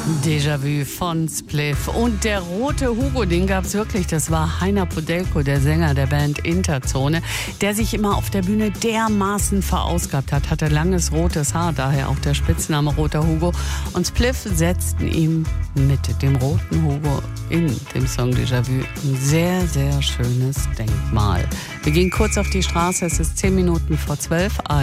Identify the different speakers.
Speaker 1: Déjà-vu von Spliff. Und der rote Hugo, den gab's wirklich. Das war Heiner Podelko, der Sänger der Band Interzone, der sich immer auf der Bühne dermaßen verausgabt hat. Hatte langes rotes Haar, daher auch der Spitzname Roter Hugo. Und Spliff setzten ihm mit dem roten Hugo in dem Song Déjà-vu ein sehr, sehr schönes Denkmal. Wir gehen kurz auf die Straße. Es ist 10 Minuten vor 12.